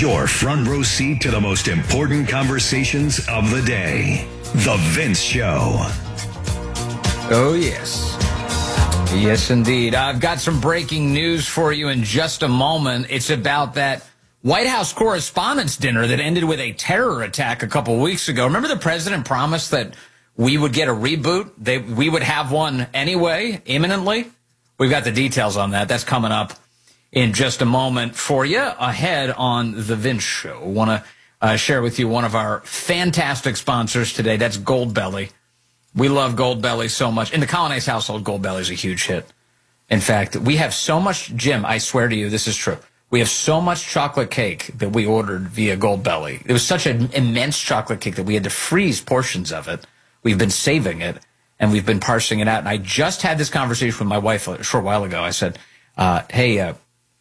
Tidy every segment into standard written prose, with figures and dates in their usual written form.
your front row seat to the most important conversations of the day. The Vince Show. Oh, yes. Yes, indeed. I've got some breaking news for you in just a moment. It's about that White House Correspondents' Dinner that ended with a terror attack a couple weeks ago. Remember the president promised that we would get a reboot? We would have one anyway, imminently? We've got the details on that. That's coming up in just a moment for you ahead on The Vince Show. I want to share with you one of our fantastic sponsors today. That's Goldbelly. We love Goldbelly so much. In the Colonnese household, Goldbelly is a huge hit. In fact, we have so much, Jim, I swear to you, this is true. We have so much chocolate cake that we ordered via Goldbelly. It was such an immense chocolate cake that we had to freeze portions of it. We've been saving it, and we've been parsing it out. And I just had this conversation with my wife a short while ago. I said, hey,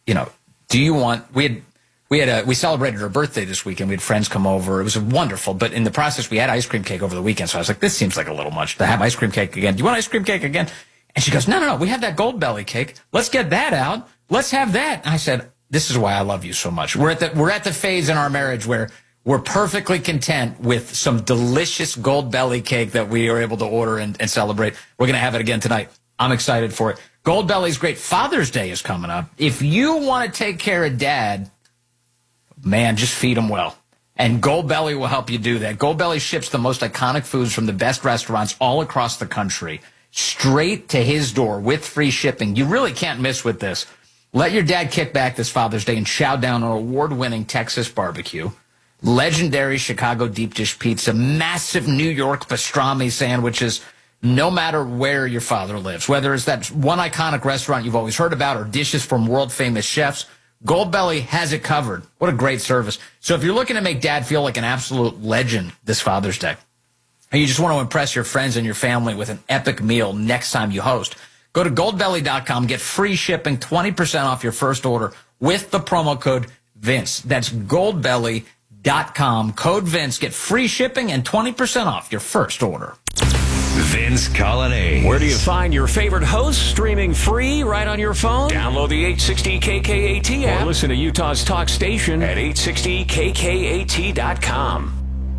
do you want, we celebrated her birthday this weekend. We had friends come over. It was wonderful. But in the process, we had ice cream cake over the weekend. So I was like, this seems like a little much to have ice cream cake again. Do you want ice cream cake again? And she goes, no. We have that Goldbelly cake. Let's get that out. Let's have that. And I said, this is why I love you so much. We're at the phase in our marriage where we're perfectly content with some delicious Goldbelly cake that we are able to order and celebrate. We're going to have it again tonight. I'm excited for it. Goldbelly's great. Father's Day is coming up. If you want to take care of Dad, man, just feed him well. And Goldbelly will help you do that. Goldbelly ships the most iconic foods from the best restaurants all across the country straight to his door with free shipping. You really can't miss with this. Let your dad kick back this Father's Day and chow down on award-winning Texas barbecue, legendary Chicago deep dish pizza, massive New York pastrami sandwiches, no matter where your father lives. Whether it's that one iconic restaurant you've always heard about or dishes from world-famous chefs, Goldbelly has it covered. What a great service. So if you're looking to make Dad feel like an absolute legend this Father's Day, and you just want to impress your friends and your family with an epic meal next time you host, go to goldbelly.com, get free shipping, 20% off your first order with the promo code Vince. That's goldbelly.com, code Vince. Get free shipping and 20% off your first order. Vince Colonnese. Where do you find your favorite hosts? Streaming free right on your phone? Download the 860 KKAT app. Or listen to Utah's talk station at 860KKAT.com.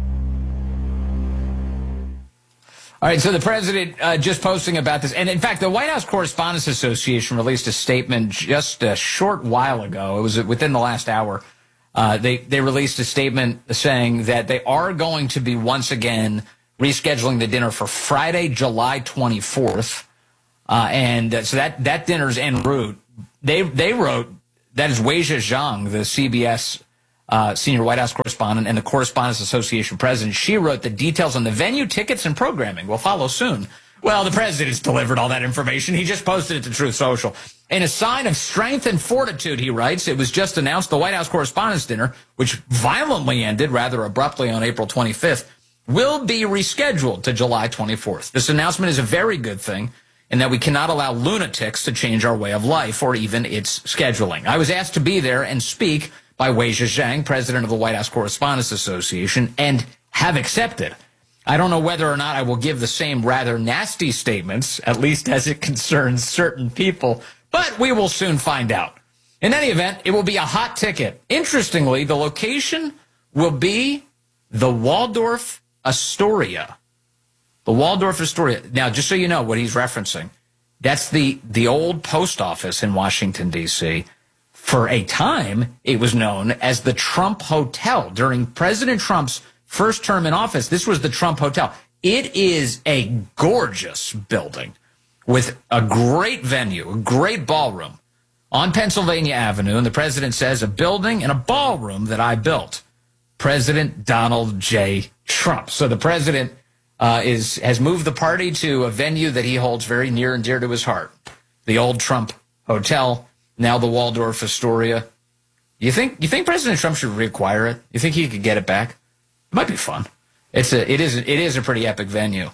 All right, so the president just posting about this. And, in fact, the White House Correspondents Association released a statement just a short while ago. It was within the last hour. They released a statement saying that they are going to be once again rescheduling the dinner for Friday, July 24th. So that dinner's en route. They wrote, that is Weijia Zhang, the CBS senior White House correspondent and the Correspondents Association president. She wrote the details on the venue, tickets, and programming will follow soon. Well, the president's delivered all that information. He just posted it to Truth Social. In a sign of strength and fortitude, he writes, it was just announced the White House Correspondents' Dinner, which violently ended rather abruptly on April 25th, will be rescheduled to July 24th. This announcement is a very good thing in that we cannot allow lunatics to change our way of life or even its scheduling. I was asked to be there and speak by Weijia Zhang, president of the White House Correspondents Association, and have accepted. I don't know whether or not I will give the same rather nasty statements, at least as it concerns certain people, but we will soon find out. In any event, it will be a hot ticket. Interestingly, the location will be the Waldorf Astoria. The Waldorf Astoria. Now, just so you know what he's referencing, that's the old post office in Washington, D.C. For a time, it was known as the Trump Hotel. During President Trump's first term in office, this was the Trump Hotel. It is a gorgeous building with a great venue, a great ballroom on Pennsylvania Avenue. And the president says, a building and a ballroom that I built. President Donald J. Trump. So the president has moved the party to a venue that he holds very near and dear to his heart. The old Trump Hotel, now the Waldorf Astoria. You think President Trump should reacquire it? You think he could get it back? It might be fun. It is a pretty epic venue.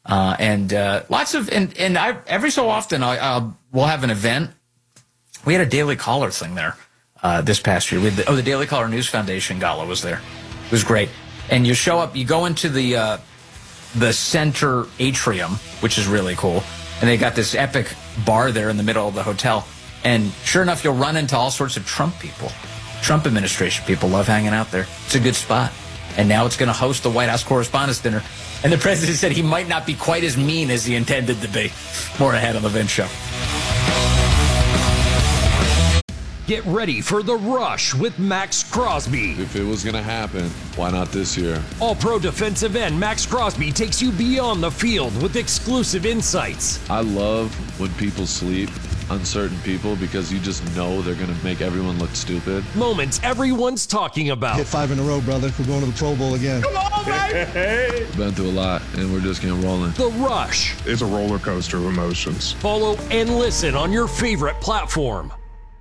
Lots of every so often we'll have an event. We had a Daily Caller thing there this past year. The Daily Caller News Foundation Gala was there. It was great. And you show up, you go into the center atrium, which is really cool. And they got this epic bar there in the middle of the hotel. And sure enough, you'll run into all sorts of Trump people. Trump administration people love hanging out there. It's a good spot. And now it's going to host the White House Correspondents' Dinner. And the president said he might not be quite as mean as he intended to be. More ahead on The Vince Show. Get ready for The Rush with Max Crosby. If it was going to happen, why not this year? All-pro defensive end Max Crosby takes you beyond the field with exclusive insights. I love when people sleep, uncertain people, because you just know they're going to make everyone look stupid. Moments everyone's talking about. Hit 5 in a row, brother. We're going to the Pro Bowl again. Come on, baby! Been through a lot, and we're just getting rolling. The Rush. It's a roller coaster of emotions. Follow and listen on your favorite platform.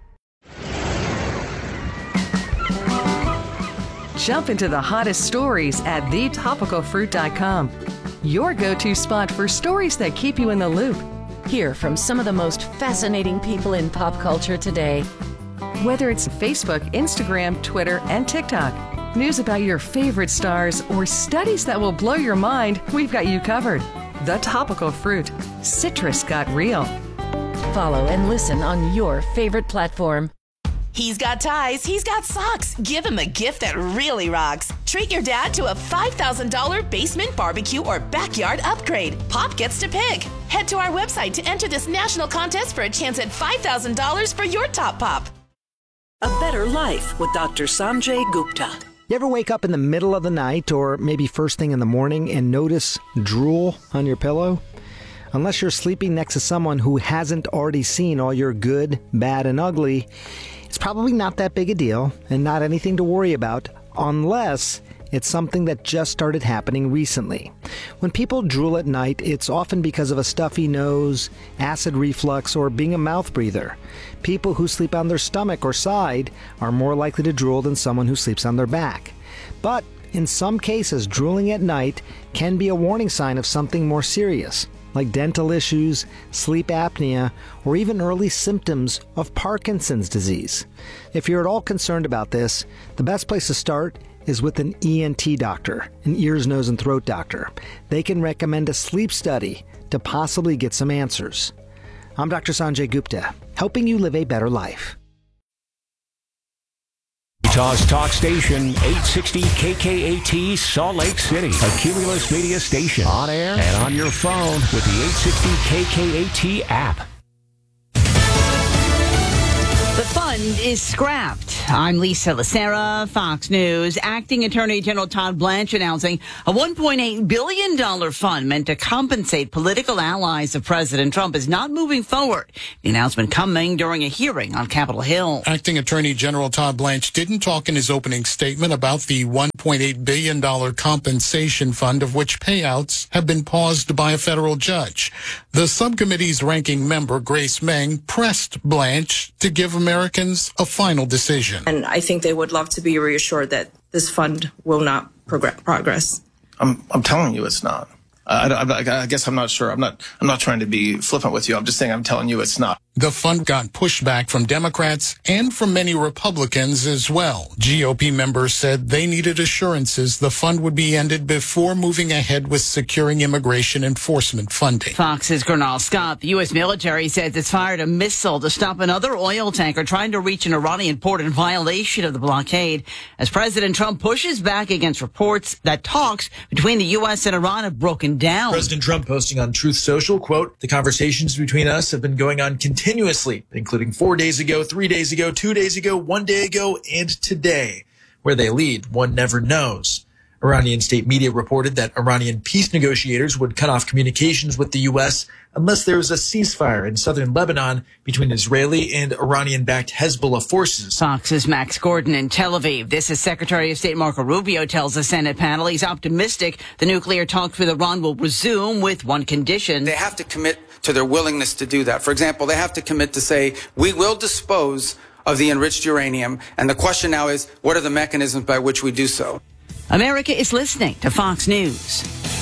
Jump into the hottest stories at thetopicalfruit.com. Your go-to spot for stories that keep you in the loop. Hear from some of the most fascinating people in pop culture today. Whether it's Facebook, Instagram, Twitter, and TikTok, news about your favorite stars, or studies that will blow your mind, we've got you covered. The Topical Fruit. Citrus got real. Follow and listen on your favorite platform. He's got ties, he's got socks. Give him a gift that really rocks. Treat your dad to a $5,000 basement barbecue or backyard upgrade. Pop gets to pick. Head to our website to enter this national contest for a chance at $5,000 for your top pop. A Better Life with Dr. Sanjay Gupta. You ever wake up in the middle of the night or maybe first thing in the morning and notice drool on your pillow? Unless you're sleeping next to someone who hasn't already seen all your good, bad, and ugly, it's probably not that big a deal and not anything to worry about unless it's something that just started happening recently. When people drool at night, it's often because of a stuffy nose, acid reflux, or being a mouth breather. People who sleep on their stomach or side are more likely to drool than someone who sleeps on their back. But in some cases, drooling at night can be a warning sign of something more serious, like dental issues, sleep apnea, or even early symptoms of Parkinson's disease. If you're at all concerned about this, the best place to start is with an ENT doctor, an ears, nose, and throat doctor. They can recommend a sleep study to possibly get some answers. I'm Dr. Sanjay Gupta, helping you live a better life. Utah's talk station, 860 KKAT, Salt Lake City. A Cumulus Media station. On air and on your phone with the 860 KKAT app. The fund is scrapped. I'm Lisa Lacera, Fox News. Acting Attorney General Todd Blanche announcing a $1.8 billion fund meant to compensate political allies of President Trump is not moving forward. The announcement coming during a hearing on Capitol Hill. Acting Attorney General Todd Blanche didn't talk in his opening statement about the $1.8 billion compensation fund, of which payouts have been paused by a federal judge. The subcommittee's ranking member, Grace Meng, pressed Blanche to give Americans a final decision. And I think they would love to be reassured that this fund will not progress. I'm telling you it's not. I guess I'm not sure. I'm not trying to be flippant with you. I'm just saying I'm telling you it's not. The fund got pushback from Democrats and from many Republicans as well. GOP members said they needed assurances the fund would be ended before moving ahead with securing immigration enforcement funding. Fox's Gernal Scott. The U.S. military says it's fired a missile to stop another oil tanker trying to reach an Iranian port in violation of the blockade as President Trump pushes back against reports that talks between the U.S. and Iran have broken down. President Trump posting on Truth Social, quote, "The conversations between us have been going on continuously, including 4 days ago, 3 days ago, 2 days ago, 1 day ago, and today. Where they lead, one never knows." Iranian state media reported that Iranian peace negotiators would cut off communications with the U.S. unless there was a ceasefire in southern Lebanon between Israeli and Iranian-backed Hezbollah forces. Fox's Max Gordon in Tel Aviv. This is Secretary of State Marco Rubio tells the Senate panel he's optimistic the nuclear talks with Iran will resume with one condition. They have to commit to their willingness to do that. For example, they have to commit to say, we will dispose of the enriched uranium. And the question now is, what are the mechanisms by which we do so? America is listening to Fox News.